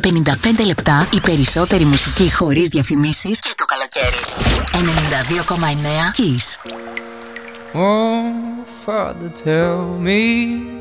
55 λεπτά η περισσότερη μουσική χωρίς διαφημίσεις και το καλοκαίρι. 92,9 Kiss. Oh, Father, tell me